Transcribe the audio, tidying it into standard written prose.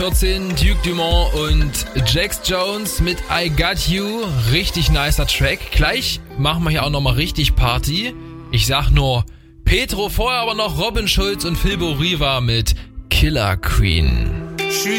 14, Duke Dumont und Jax Jones mit I Got You. Richtig nicer Track. Gleich machen wir hier auch nochmal richtig Party. Ich sag nur Petro, vorher aber noch Robin Schulz und Philbo Riva mit Killer Queen.